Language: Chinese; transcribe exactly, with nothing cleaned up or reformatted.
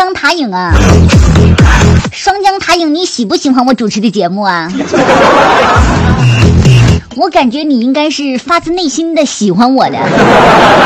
江塔影啊，双江塔影，你喜不喜欢我主持的节目啊？我感觉你应该是发自内心的喜欢我的。